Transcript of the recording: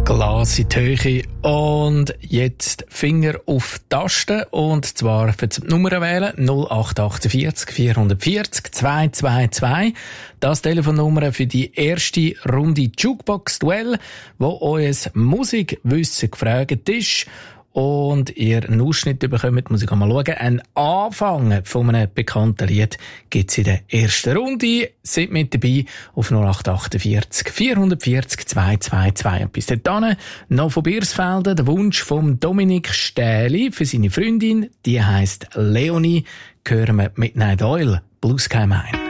Glas in die Höhe und jetzt Finger auf die Taste und zwar für die Nummer wählen 0848 440 222. Das Telefonnummer für die erste Runde Jukebox-Duell, wo euer Musikwissen gefragt ist. Und ihr einen Ausschnitt bekommt, muss ich mal schauen. Ein Anfang von einem bekannten Lied gibt's in der ersten Runde. Seid mit dabei auf 0848 440 222. Und bis dahin noch von Biersfelden der Wunsch von Dominik Stähli für seine Freundin. Die heisst Leonie. Hören wir Midnight Oil, Blue Sky Mine.